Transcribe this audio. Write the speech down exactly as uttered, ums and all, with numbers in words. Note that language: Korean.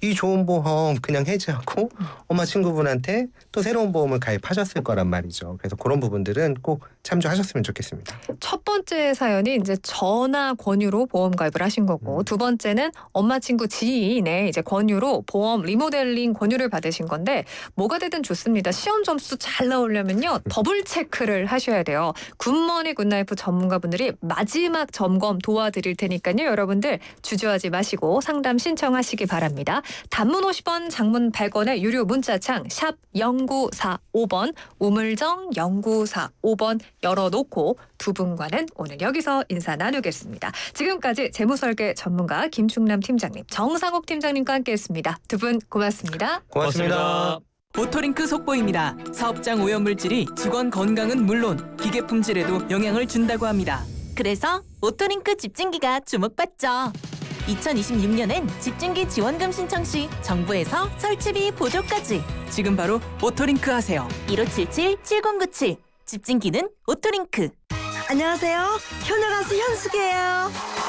이 좋은 보험 그냥 해지하고 엄마 친구분한테 또 새로운 보험을 가입하셨을 거란 말이죠. 그래서 그런 부분들은 꼭 참조하셨으면 좋겠습니다. 첫 번째 사연이 이제 전화 권유로 보험 가입을 하신 거고, 음. 두 번째는 엄마 친구 지인의 이제 권유로 보험 리모델링 권유를 받으신 건데, 뭐가 되든 좋습니다. 시험 점수 잘 나오려면요 더블 체크를 하셔야 돼요. 굿모닝 굿나이프 전문가분들이 마지막 점검 도와드릴 테니까요. 여러분들 주저하지 마시고 상담 신청하시기 바랍니다. 단문 오십 원, 장문 백 원의 유료 문자창 샵 영구사오 번, 우물정 영구사오 번 열어놓고 두 분과는 오늘 여기서 인사 나누겠습니다. 지금까지 재무설계 전문가 김충남 팀장님, 정상욱 팀장님과 함께했습니다. 두 분 고맙습니다. 고맙습니다. 오토링크 속보입니다. 사업장 오염물질이 직원 건강은 물론 기계 품질에도 영향을 준다고 합니다. 그래서 오토링크 집진기가 주목받죠. 이천이십육 년엔 집진기 지원금 신청 시 정부에서 설치비 보조까지. 지금 바로 오토링크 하세요. 일오칠칠 칠공구칠 집진기는 오토링크. 안녕하세요. 효녀 가수 현숙이에요.